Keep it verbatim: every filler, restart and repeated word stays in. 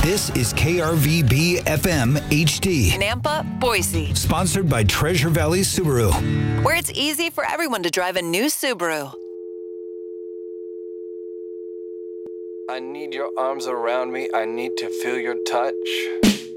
This is K R V B F M H D. Nampa, Boise. Sponsored by Treasure Valley Subaru. Where it's easy for everyone to drive a new Subaru. I need your arms around me. I need to feel your touch.